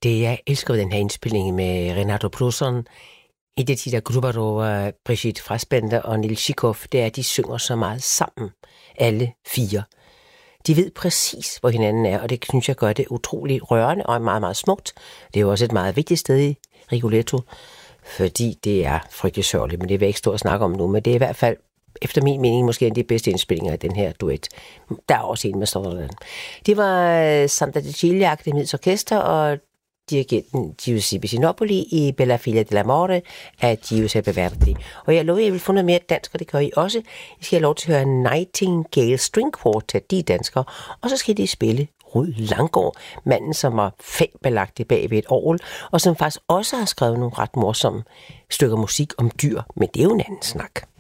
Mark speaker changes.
Speaker 1: Det jeg elsker den her indspilning med Renato Pruson, Edita Grubarova, Brigitte Frasbender og Nils Chikov, det er, at de synger så meget sammen, alle fire. De ved præcis, hvor hinanden er, og det synes jeg gør det utroligt rørende og meget, meget smukt. Det er jo også et meget vigtigt sted i Rigoletto, fordi det er frygtelig sørgeligt, men det vil jeg ikke stå og snakke om nu, men det er i hvert fald efter min mening måske en af de bedste indspillinger af den her duet. Der er også en med Sutherland. Det var Santa Cecilia Akademiets Orkester og dirigenten Giuseppe Sinopoli i Bella Figlia dell'Amore af Giuseppe Verdi. Og jeg lover, at jeg vil få noget mere dansk, og det gør I også. I skal have lov til at høre Nightingale String Quartet, de er danskere, og så skal de spille Rud Langgaard, manden, som var fabelagtig bag ved et orgel, og som faktisk også har skrevet nogle ret morsomme stykker musik om dyr, men det er jo en anden snak.